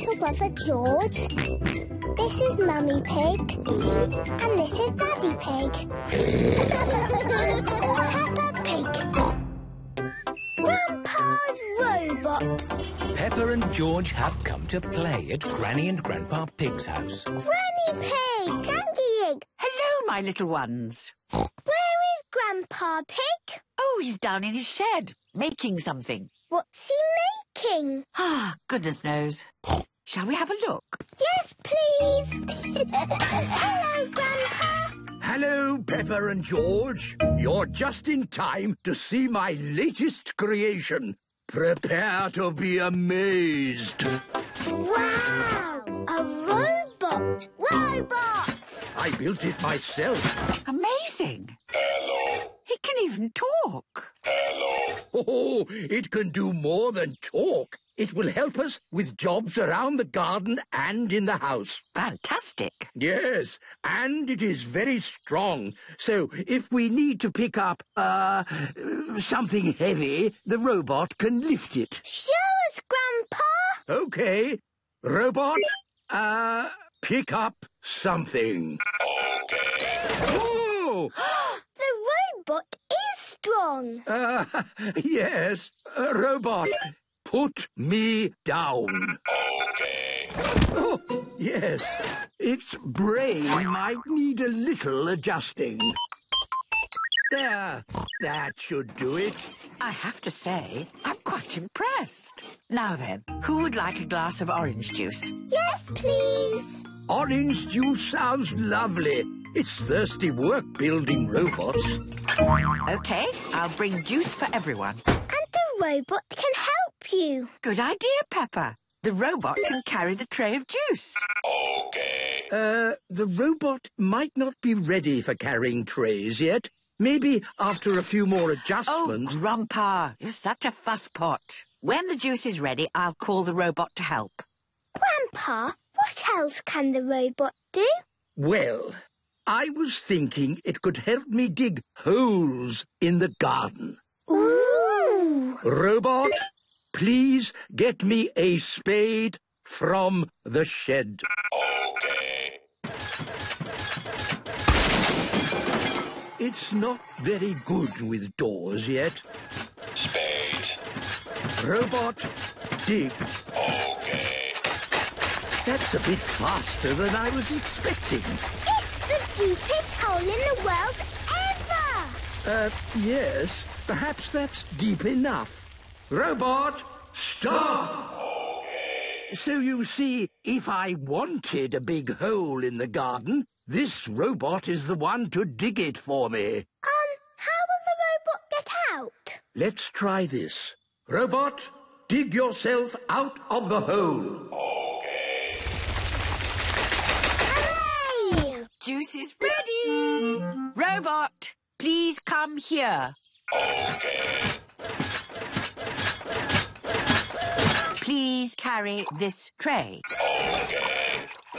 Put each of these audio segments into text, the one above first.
little brother George. This is Mummy Pig. And this is Daddy Pig. Peppa Pig. Grandpa's robot. Peppa and George have come to play at Granny and Grandpa Pig's house. Granny Pig! Granny Pig! Hello, my little ones. Where is Grandpa Pig? Oh, he's down in his shed, making something. What's he making? Ah, goodness knows. Shall we have a look? Yes, please. Hello, Grandpa. Hello, Peppa and George. You're just in time to see my latest creation. Prepare to be amazed. Wow! A robot! Robots! I built it myself. Amazing. Hello. He can even talk. Hello. Oh, it can do more than talk. It will help us with jobs around the garden and in the house. Fantastic. Yes, and it is very strong. So if we need to pick up, something heavy, the robot can lift it. Show us, Grandpa. Okay. Robot, pick up something. Okay. Whoa! The robot is strong. Yes. Robot, put me down. Okay. Oh, yes. Its brain might need a little adjusting. There. That should do it. I have to say, I'm quite impressed. Now then, who would like a glass of orange juice? Yes, please. Orange juice sounds lovely. It's thirsty work building robots. Okay, I'll bring juice for everyone. And the robot can help you. Good idea, Peppa. The robot can carry the tray of juice. Okay. The robot might not be ready for carrying trays yet. Maybe after a few more Oh, adjustments. Grandpa, you're such a fusspot. When the juice is ready, I'll call the robot to help. Grandpa, what else can the robot do? Well, I was thinking it could help me dig holes in the garden. Ooh! Robot, please get me a spade from the shed. Okay. It's not very good with doors yet. Spade. Robot, dig. Okay. That's a bit faster than I was expecting. It's the deepest hole in the world ever! Yes, perhaps that's deep enough. Robot, stop! Okay. So you see, if I wanted a big hole in the garden, this robot is the one to dig it for me. How will the robot get out? Let's try this. Robot, dig yourself out of the hole. Okay. Hooray! Juice is ready. Robot, please come here. Okay. Please carry this tray. Okay.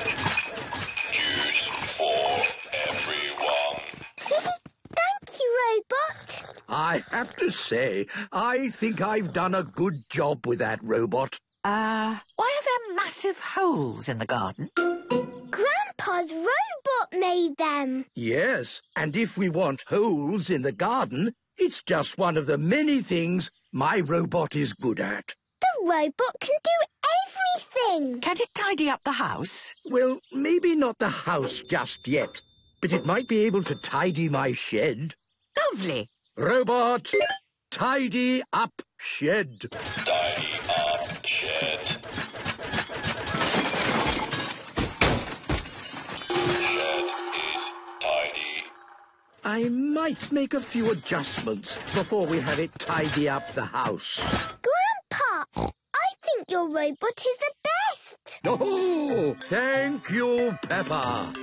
Juice for everyone. Thank you, robot. I have to say, I think I've done a good job with that robot. Why are there massive holes in the garden? Grandpa's robot made them. Yes, and if we want holes in the garden, it's just one of the many things my robot is good at. The robot can do everything. Can it tidy up the house? Well, maybe not the house just yet, but it might be able to tidy my shed. Lovely. Robot, tidy up shed. Tidy up shed. Shed is tidy. I might make a few adjustments before we have it tidy up the house. Grandpa, I think your robot is the best. Oh, thank you, Peppa.